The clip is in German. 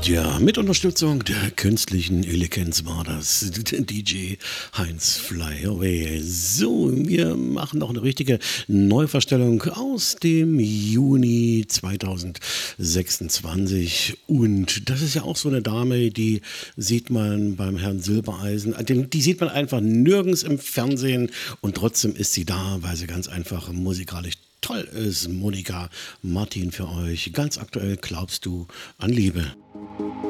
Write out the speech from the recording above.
Ja, mit Unterstützung der künstlichen Intelligenz war das DJ Heinz Fly Away. So, wir machen noch eine richtige Neuverstellung aus dem Juni 2026. Und das ist ja auch so eine Dame, die sieht man beim Herrn Silbereisen. Die sieht man einfach nirgends im Fernsehen und trotzdem ist sie da, weil sie ganz einfach musikalisch toll ist. Monika Martin für euch. Ganz aktuell glaubst du an Liebe.